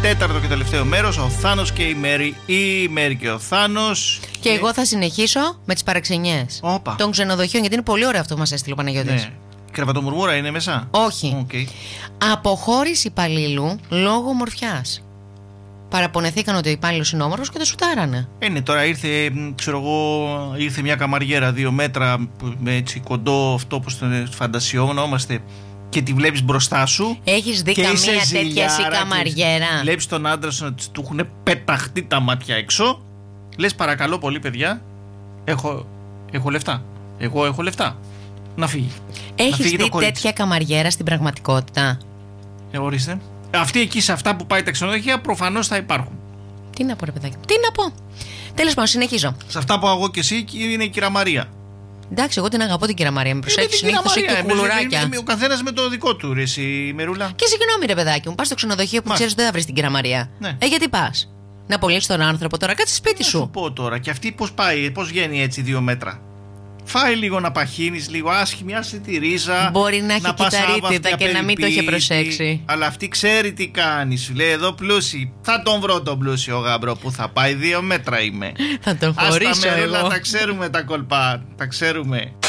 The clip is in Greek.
Τέταρτο και τελευταίο μέρος, ο Θάνος και η Μέρη. Η Μέρη και ο Θάνος. Και εγώ θα συνεχίσω με τις παραξενιές των ξενοδοχείων, γιατί είναι πολύ ωραίο αυτό που μας έστειλε ο Παναγιώτης. Ναι. Κρεβατομουρμούρα είναι μέσα? Όχι. Okay. Αποχώρηση υπαλλήλου λόγω ομορφιάς. Παραπονεθήκαν ότι ο υπάλληλος είναι όμορφος και το σουτάρανε. Ναι, τώρα ήρθε, ξέρω εγώ, ήρθε μια καμαριέρα 2 μέτρα με έτσι κοντό αυτό που φαντασιωνόμαστε και τη βλέπεις μπροστά σου. Έχεις δει καμία τέτοια εσύ καμαριέρα? Βλέπεις τον άντρα σου να του έχουν πεταχτεί τα μάτια έξω. Λες παρακαλώ πολύ παιδιά, έχω λεφτά. Εγώ έχω λεφτά. Να φύγει. Έχεις δει τέτοια καμαριέρα στην πραγματικότητα? Ορίστε. Αυτοί εκεί σε αυτά που πάει τα ξενοδοχεία προφανώς θα υπάρχουν. Τι να πω, ρε παιδάκι, τι να πω. Τέλος πάντων, συνεχίζω. Σε αυτά που εγώ και εσύ είναι η κυρα Μαρία. Εντάξει, εγώ την αγαπώ την κυρα Μαρία. Με προσέχει συνήθως έχει κουλουράκια. Ο καθένας με το δικό του, ρε εσύ, Μερούλα. Και συγγνώμη, ρε παιδάκι μου, πας στο ξενοδοχείο που ξέρεις ότι δεν θα βρεις την κυρα Μαρία. Ναι. Γιατί πας? Να απολύσεις τον άνθρωπο τώρα, κάτσε σπίτι σου. Να σου πω τώρα, και αυτή πώς πάει, πώς βγαίνει έτσι 2 μέτρα? Φάει λίγο να παχύνεις, λίγο άσχημη, άσε τη ρίζα. Μπορεί να έχει κυταρίτιδα και να μην το είχε προσέξει. Αλλά αυτή ξέρει τι κάνει. Σου λέει εδώ πλούσι. Θα τον βρω τον πλούσιο γάμπρο που θα πάει 2 μέτρα είμαι. Θα τον χωρίσω εγώ. Τα ξέρουμε τα κολπά. Τα ξέρουμε.